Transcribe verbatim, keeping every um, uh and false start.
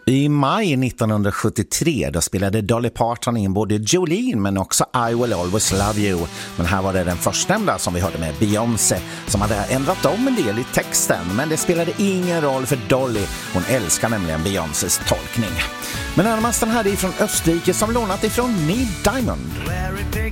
I maj nittonhundrasjuttiotre då spelade Dolly Parton in både Jolene men också I Will Always Love You. Men här var det den förstnämnda som vi hörde med Beyoncé som hade ändrat om en del i texten. Men det spelade ingen roll för Dolly. Hon älskar nämligen Beyoncés tolkning. Men närmast den här är från Österrike som lånat ifrån Neil Diamond.